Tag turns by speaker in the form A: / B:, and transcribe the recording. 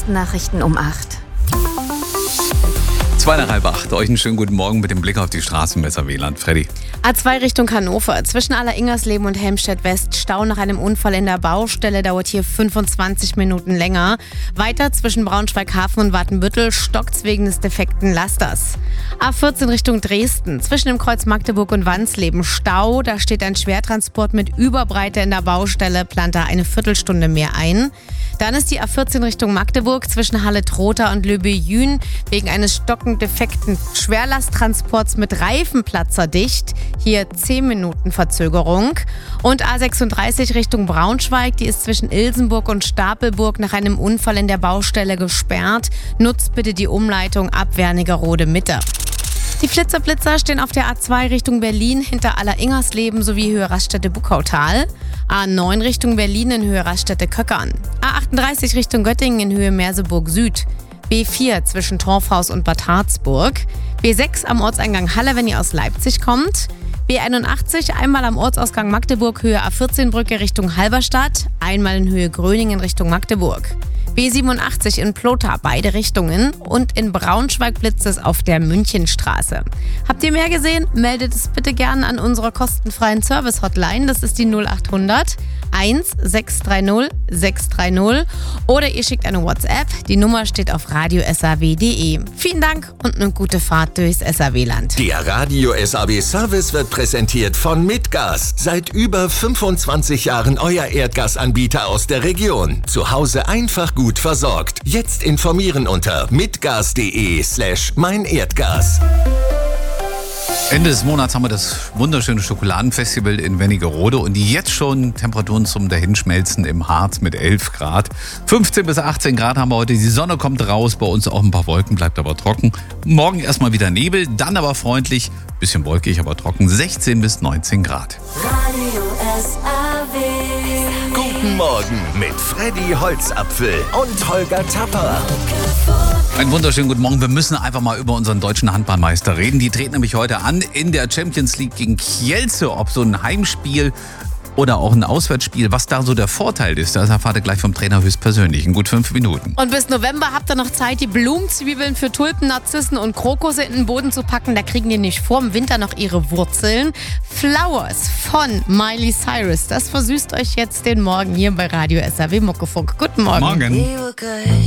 A: wichtigsten Nachrichten um 8.
B: 7:30, euch einen schönen guten Morgen mit dem Blick auf die Straßen im SAW-Land. Freddy.
C: A2 Richtung Hannover. Zwischen Aller-Ingersleben und Helmstedt-West Stau nach einem Unfall in der Baustelle, dauert hier 25 Minuten länger. Weiter zwischen Braunschweig-Hafen und Watenbüttel stockt's wegen des defekten Lasters. A14 Richtung Dresden. Zwischen dem Kreuz Magdeburg und Wansleben Stau. Da steht ein Schwertransport mit Überbreite in der Baustelle, plant da eine Viertelstunde mehr ein. Dann ist die A14 Richtung Magdeburg zwischen Halle-Trotha und Löbe-Jün wegen eines stockend defekten Schwerlasttransports mit Reifenplatzer dicht. Hier 10 Minuten Verzögerung. Und A36 Richtung Braunschweig, die ist zwischen Ilsenburg und Stapelburg nach einem Unfall in der Baustelle gesperrt. Nutzt bitte die Umleitung ab Wernigerode Mitte. Die Flitzer stehen auf der A2 Richtung Berlin hinter Aller-Ingersleben sowie Höhe Raststätte-Buckautal. A9 Richtung Berlin in Höhe Raststätte-Köckern. A38 Richtung Göttingen in Höhe Merseburg Süd. B4 zwischen Torfhaus und Bad Harzburg. B6 am Ortseingang Halle, wenn ihr aus Leipzig kommt. B81 einmal am Ortsausgang Magdeburg Höhe A14-Brücke Richtung Halberstadt. Einmal in Höhe Gröningen Richtung Magdeburg. B87 in Plotha, beide Richtungen. Und in Braunschweig blitzt es auf der Münchenstraße. Habt ihr mehr gesehen? Meldet es bitte gerne an unserer kostenfreien Service-Hotline. Das ist die 0800 1630 630. Oder ihr schickt eine WhatsApp. Die Nummer steht auf radio-saw.de. Vielen Dank und eine gute Fahrt durchs SAW-Land.
D: Der Radio SAW Service wird präsentiert von Mitgas. Seit über 25 Jahren euer Erdgasanbieter aus der Region. Zu Hause einfach gut versorgt. Jetzt informieren unter mitgas.de/meinerdgas.
B: Ende des Monats haben wir das wunderschöne Schokoladenfestival in Wernigerode und jetzt schon Temperaturen zum Dahinschmelzen im Harz mit 11 Grad. 15 bis 18 Grad haben wir heute. Die Sonne kommt raus, bei uns auch ein paar Wolken, bleibt aber trocken. Morgen erstmal wieder Nebel, dann aber freundlich, bisschen wolkig, aber trocken, 16 bis 19 Grad.
E: Radio SAW.
D: Guten Morgen mit Freddy Holzapfel und Holger Tapper.
B: Einen wunderschönen guten Morgen. Wir müssen einfach mal über unseren deutschen Handballmeister reden. Die treten nämlich heute an in der Champions League gegen Kielce. Ob so ein Heimspiel oder auch ein Auswärtsspiel, was da so der Vorteil ist, das erfahrt ihr gleich vom Trainer höchstpersönlich in gut 5 Minuten.
C: Und bis November habt ihr noch Zeit, die Blumenzwiebeln für Tulpen, Narzissen und Krokusse in den Boden zu packen. Da kriegen die nicht vor dem Winter noch ihre Wurzeln. Flowers von Miley Cyrus, das versüßt euch jetzt den Morgen hier bei Radio SAW Muckefunk. Guten Morgen.
B: Morgen.
E: We were good.